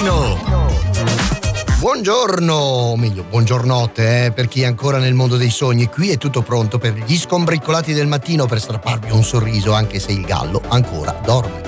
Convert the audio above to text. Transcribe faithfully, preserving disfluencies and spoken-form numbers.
mattino. Buongiorno, o meglio, buongiornotte, eh, per chi è ancora nel mondo dei sogni. Qui è tutto pronto per gli scombriccolati del mattino per strapparvi un sorriso, anche se il gallo ancora dorme.